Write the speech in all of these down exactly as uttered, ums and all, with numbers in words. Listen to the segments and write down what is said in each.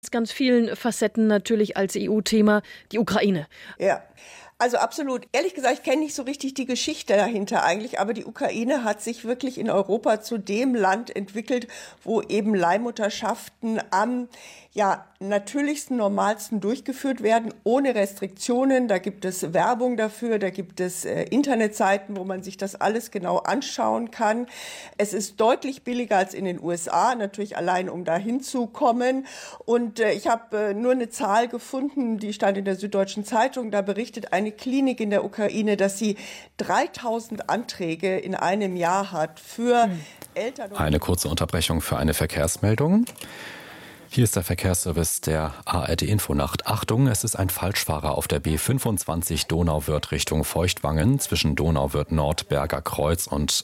ganz vielen Facetten natürlich als E U-Thema die Ukraine. Ja. Also absolut. Ehrlich gesagt, ich kenne nicht so richtig die Geschichte dahinter eigentlich, aber die Ukraine hat sich wirklich in Europa zu dem Land entwickelt, wo eben Leihmutterschaften am ja, natürlichsten, normalsten durchgeführt werden, ohne Restriktionen. Da gibt es Werbung dafür, da gibt es äh, Internetseiten, wo man sich das alles genau anschauen kann. Es ist deutlich billiger als in den U S A, natürlich allein, um da hinzukommen. Und äh, ich habe äh, nur eine Zahl gefunden, die stand in der Süddeutschen Zeitung, da berichtet eine Klinik in der Ukraine, dass sie dreitausend Anträge in einem Jahr hat für mhm. Eltern. Eine kurze Unterbrechung für eine Verkehrsmeldung. Hier ist der Verkehrsservice der A R D Infonacht. Achtung, es ist ein Falschfahrer auf der B fünfundzwanzig Donauwörth Richtung Feuchtwangen zwischen Donauwörth Nord, Berger Kreuz und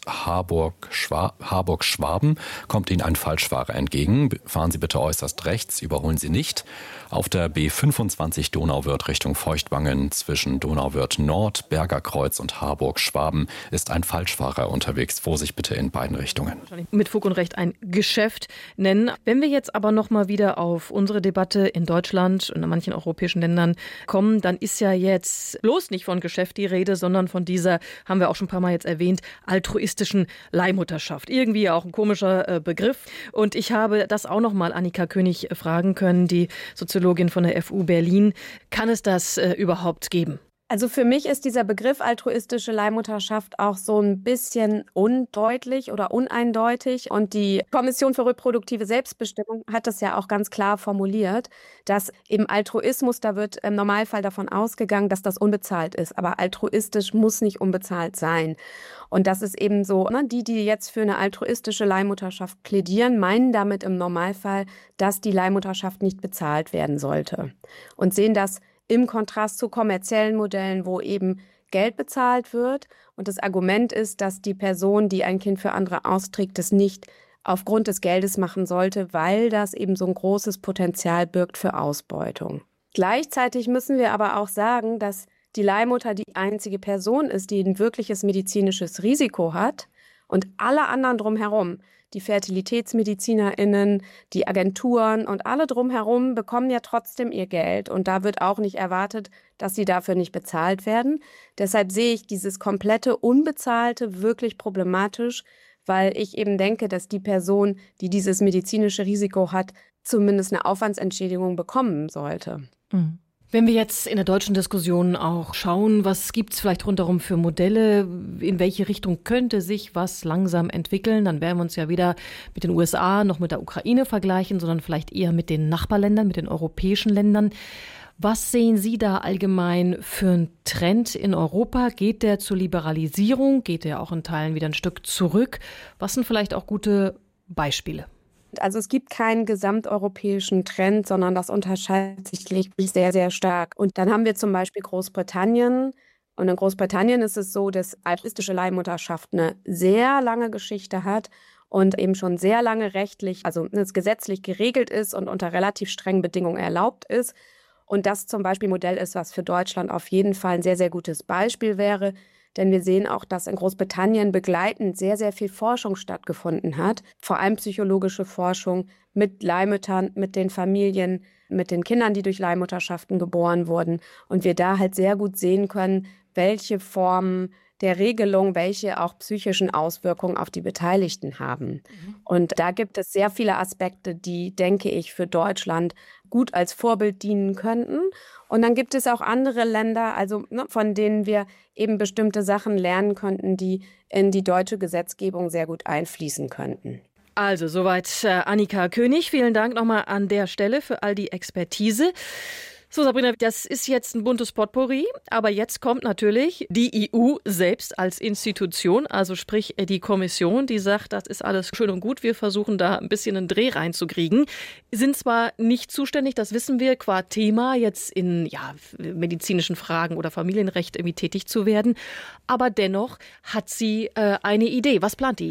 Harburg-Schwaben. Kommt Ihnen ein Falschfahrer entgegen. Fahren Sie bitte äußerst rechts, überholen Sie nicht. Auf der B fünfundzwanzig Donauwörth Richtung Feuchtwangen zwischen Donauwörth Nord, Berger Kreuz und Harburg-Schwaben ist ein Falschfahrer unterwegs. Vorsicht bitte in beiden Richtungen. Mit Fug und Recht ein Geschäft nennen. Wenn wir jetzt aber noch mal wieder auf unsere Debatte in Deutschland und in manchen europäischen Ländern kommen, dann ist ja jetzt bloß nicht von Geschäft die Rede, sondern von dieser, haben wir auch schon ein paar Mal jetzt erwähnt, altruistischen Leihmutterschaft. Irgendwie auch ein komischer äh, Begriff. Und ich habe das auch noch mal Annika König fragen können, die Soziologin von der F U Berlin. Kann es das äh, überhaupt geben? Also für mich ist dieser Begriff altruistische Leihmutterschaft auch so ein bisschen undeutlich oder uneindeutig. Und die Kommission für reproduktive Selbstbestimmung hat das ja auch ganz klar formuliert, dass eben Altruismus, da wird im Normalfall davon ausgegangen, dass das unbezahlt ist. Aber altruistisch muss nicht unbezahlt sein. Und das ist eben so, ne, die, die jetzt für eine altruistische Leihmutterschaft plädieren, meinen damit im Normalfall, dass die Leihmutterschaft nicht bezahlt werden sollte. Und sehen das im Kontrast zu kommerziellen Modellen, wo eben Geld bezahlt wird. Und das Argument ist, dass die Person, die ein Kind für andere austrägt, das nicht aufgrund des Geldes machen sollte, weil das eben so ein großes Potenzial birgt für Ausbeutung. Gleichzeitig müssen wir aber auch sagen, dass die Leihmutter die einzige Person ist, die ein wirkliches medizinisches Risiko hat und alle anderen drumherum, die FertilitätsmedizinerInnen, die Agenturen und alle drumherum bekommen ja trotzdem ihr Geld. Und da wird auch nicht erwartet, dass sie dafür nicht bezahlt werden. Deshalb sehe ich dieses komplette Unbezahlte wirklich problematisch, weil ich eben denke, dass die Person, die dieses medizinische Risiko hat, zumindest eine Aufwandsentschädigung bekommen sollte. Mhm. Wenn wir jetzt in der deutschen Diskussion auch schauen, was gibt es vielleicht rundherum für Modelle, in welche Richtung könnte sich was langsam entwickeln, dann werden wir uns ja weder mit den U S A noch mit der Ukraine vergleichen, sondern vielleicht eher mit den Nachbarländern, mit den europäischen Ländern. Was sehen Sie da allgemein für einen Trend in Europa? Geht der zur Liberalisierung? Geht der auch in Teilen wieder ein Stück zurück? Was sind vielleicht auch gute Beispiele? Also es gibt keinen gesamteuropäischen Trend, sondern das unterscheidet sich wirklich sehr, sehr stark. Und dann haben wir zum Beispiel Großbritannien. Und in Großbritannien ist es so, dass altruistische Leihmutterschaft eine sehr lange Geschichte hat und eben schon sehr lange rechtlich, also gesetzlich geregelt ist und unter relativ strengen Bedingungen erlaubt ist. Und das zum Beispiel ein Modell ist, was für Deutschland auf jeden Fall ein sehr, sehr gutes Beispiel wäre. Denn wir sehen auch, dass in Großbritannien begleitend sehr, sehr viel Forschung stattgefunden hat. Vor allem psychologische Forschung mit Leihmüttern, mit den Familien, mit den Kindern, die durch Leihmutterschaften geboren wurden. Und wir da halt sehr gut sehen können, welche Formen der Regelung, welche auch psychischen Auswirkungen auf die Beteiligten haben. Mhm. Und da gibt es sehr viele Aspekte, die, denke ich, für Deutschland gut als Vorbild dienen könnten. Und dann gibt es auch andere Länder, also ne, von denen wir eben bestimmte Sachen lernen könnten, die in die deutsche Gesetzgebung sehr gut einfließen könnten. Also soweit äh, Annika König. Vielen Dank nochmal an der Stelle für all die Expertise. So, Sabrina, das ist jetzt ein buntes Potpourri, aber jetzt kommt natürlich die E U selbst als Institution, also sprich die Kommission, die sagt, das ist alles schön und gut, wir versuchen da ein bisschen einen Dreh reinzukriegen, sind zwar nicht zuständig, das wissen wir, qua Thema jetzt in ja, medizinischen Fragen oder Familienrecht irgendwie tätig zu werden, aber dennoch hat sie äh, eine Idee. Was plant die E U?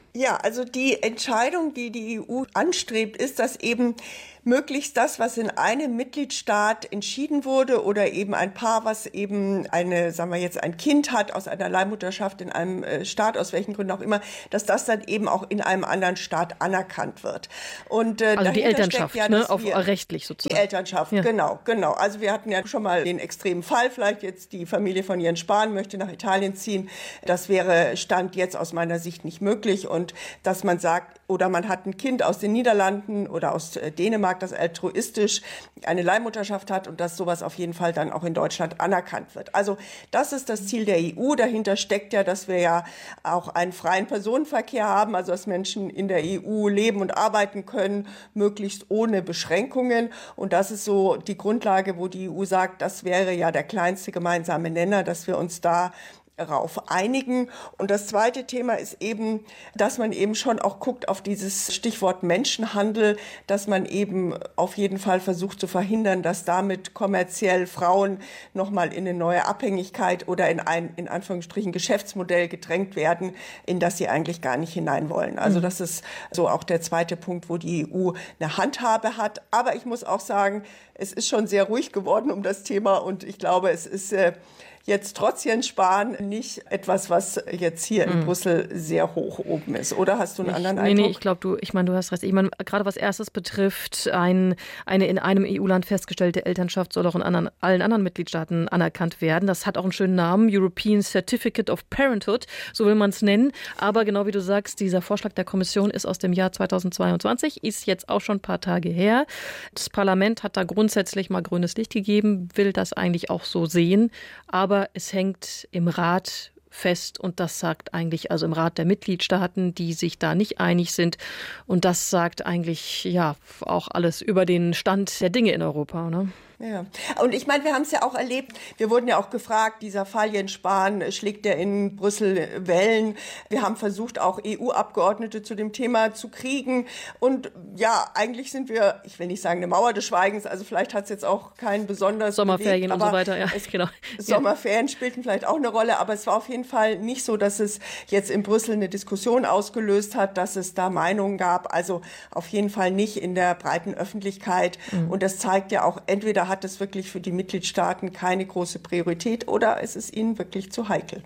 Ja, also die Entscheidung, die die E U anstrebt, ist, dass eben möglichst das, was in einem Mitgliedstaat entschieden wurde oder eben ein Paar, was eben eine, sagen wir jetzt, ein Kind hat aus einer Leihmutterschaft in einem Staat, aus welchen Gründen auch immer, dass das dann eben auch in einem anderen Staat anerkannt wird. Und, äh, also die Elternschaft, ja, ne, auf rechtlich sozusagen. Die Elternschaft, ja. genau, genau. Also wir hatten ja schon mal den extremen Fall, vielleicht jetzt die Familie von Jens Spahn möchte nach Italien ziehen. Das wäre Stand jetzt aus meiner Sicht nicht möglich. Und dass man sagt, oder man hat ein Kind aus den Niederlanden oder aus Dänemark, das altruistisch eine Leihmutterschaft hat und dass sowas auf jeden Fall dann auch in Deutschland anerkannt wird. Also das ist das Ziel der E U. Dahinter steckt ja, dass wir ja auch einen freien Personenverkehr haben, also dass Menschen in der E U leben und arbeiten können, möglichst ohne Beschränkungen. Und das ist so die Grundlage, wo die E U sagt, das wäre ja der kleinste gemeinsame Nenner, dass wir uns da darauf einigen. Und das zweite Thema ist eben, dass man eben schon auch guckt auf dieses Stichwort Menschenhandel, dass man eben auf jeden Fall versucht zu verhindern, dass damit kommerziell Frauen nochmal in eine neue Abhängigkeit oder in ein, in Anführungsstrichen, Geschäftsmodell gedrängt werden, in das sie eigentlich gar nicht hinein wollen. Also das ist so auch der zweite Punkt, wo die E U eine Handhabe hat. Aber ich muss auch sagen, es ist schon sehr ruhig geworden um das Thema und ich glaube, es ist äh, jetzt trotz Jens Spahn nicht etwas, was jetzt hier in mm. Brüssel sehr hoch oben ist. Oder hast du einen ich, anderen nee, Eindruck? Nee, nee, ich glaube, du, ich meine, du hast recht. Ich meine, gerade was Erstes betrifft, ein, eine in einem E U-Land festgestellte Elternschaft soll auch in anderen, allen anderen Mitgliedstaaten anerkannt werden. Das hat auch einen schönen Namen, European Certificate of Parenthood, so will man es nennen. Aber genau wie du sagst, dieser Vorschlag der Kommission ist aus dem Jahr zweitausendzweiundzwanzig, ist jetzt auch schon ein paar Tage her. Das Parlament hat da grundsätzlich mal grünes Licht gegeben, will das eigentlich auch so sehen. Aber Aber es hängt im Rat fest und das sagt eigentlich, also im Rat der Mitgliedstaaten, die sich da nicht einig sind. Und das sagt eigentlich ja auch alles über den Stand der Dinge in Europa, ne? Ja, und ich meine, wir haben es ja auch erlebt, wir wurden ja auch gefragt, dieser Fall Jens Spahn, schlägt der in Brüssel Wellen? Wir haben versucht, auch E U-Abgeordnete zu dem Thema zu kriegen und ja, eigentlich sind wir, ich will nicht sagen eine Mauer des Schweigens, also vielleicht hat es jetzt auch keinen besonders Sommerferien bewegt, und so weiter, ja, es, genau. Sommerferien spielten vielleicht auch eine Rolle, aber es war auf jeden Fall nicht so, dass es jetzt in Brüssel eine Diskussion ausgelöst hat, dass es da Meinungen gab, also auf jeden Fall nicht in der breiten Öffentlichkeit mhm. und das zeigt ja auch, entweder hat es wirklich für die Mitgliedstaaten keine große Priorität oder es ist ihnen wirklich zu heikel.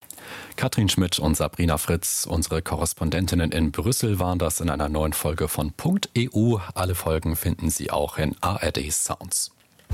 Katrin Schmidt und Sabrina Fritz, unsere Korrespondentinnen in Brüssel, waren das in einer neuen Folge von Punkt E U. Alle Folgen finden Sie auch in A R D Sounds.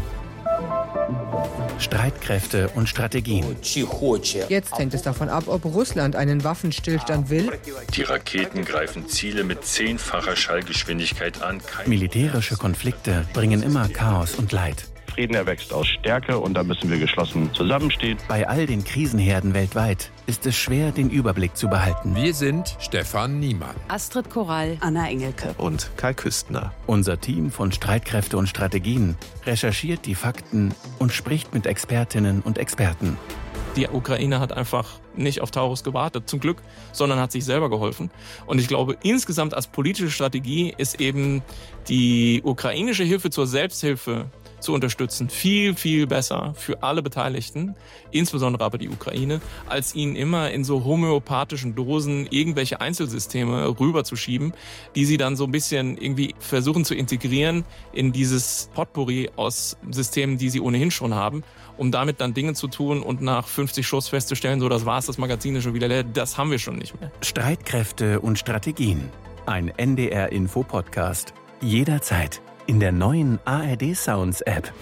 Streitkräfte und Strategien. Jetzt hängt es davon ab, ob Russland einen Waffenstillstand will. Die Raketen greifen Ziele mit zehnfacher Schallgeschwindigkeit an. Militärische Konflikte bringen immer Chaos und Leid. Frieden erwächst aus Stärke und da müssen wir geschlossen zusammenstehen. Bei all den Krisenherden weltweit ist es schwer, den Überblick zu behalten. Wir sind Stefan Niemann, Astrid Korall, Anna Engelke und Kai Küstner. Unser Team von Streitkräfte und Strategien recherchiert die Fakten und spricht mit Expertinnen und Experten. Die Ukraine hat einfach nicht auf Taurus gewartet, zum Glück, sondern hat sich selber geholfen. Und ich glaube, insgesamt als politische Strategie ist eben die ukrainische Hilfe zur Selbsthilfe zu unterstützen viel, viel besser für alle Beteiligten, insbesondere aber die Ukraine, als ihnen immer in so homöopathischen Dosen irgendwelche Einzelsysteme rüberzuschieben, die sie dann so ein bisschen irgendwie versuchen zu integrieren in dieses Potpourri aus Systemen, die sie ohnehin schon haben, um damit dann Dinge zu tun und nach fünfzig Schuss festzustellen, so das war's, das Magazin ist schon wieder leer, das haben wir schon nicht mehr. Streitkräfte und Strategien. Ein N D R-Info-Podcast. Jederzeit. In der neuen A R D Sounds App.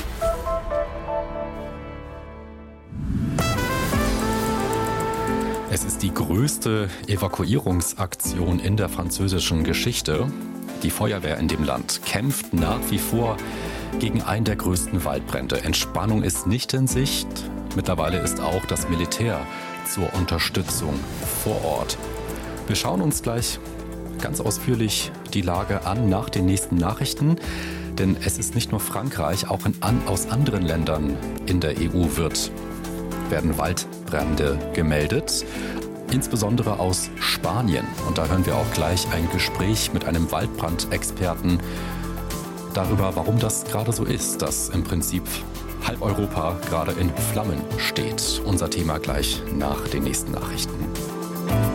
Es ist die größte Evakuierungsaktion in der französischen Geschichte. Die Feuerwehr in dem Land kämpft nach wie vor gegen einen der größten Waldbrände. Entspannung ist nicht in Sicht. Mittlerweile ist auch das Militär zur Unterstützung vor Ort. Wir schauen uns gleich ganz ausführlich die Lage an nach den nächsten Nachrichten. Denn es ist nicht nur Frankreich, auch in an, aus anderen Ländern in der E U wird, werden Waldbrände gemeldet. Insbesondere aus Spanien. Und da hören wir auch gleich ein Gespräch mit einem Waldbrandexperten darüber, warum das gerade so ist, dass im Prinzip halb Europa gerade in Flammen steht. Unser Thema gleich nach den nächsten Nachrichten.